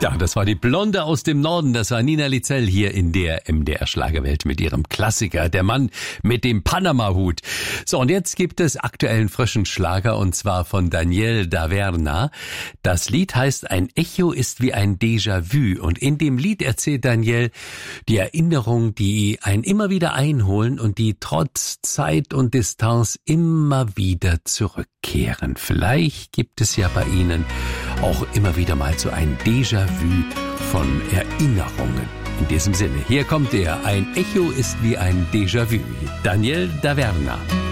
Ja, das war die Blonde aus dem Norden, das war Nina Litzell hier in der MDR Schlagerwelt mit ihrem Klassiker, der Mann mit dem Panama-Hut. So, und jetzt gibt es aktuellen frischen Schlager und zwar von Daniel Daverna. Das Lied heißt Ein Echo ist wie ein Déjà-vu und in dem Lied erzählt Daniel die Erinnerungen, die einen immer wieder einholen und die trotz Zeit und Distanz immer wieder zurückkehren. Vielleicht gibt es ja bei Ihnen auch immer wieder mal so ein Déjà-vu von Erinnerungen. In diesem Sinne, hier kommt er. Ein Echo ist wie ein Déjà-vu. Daniel Daverna.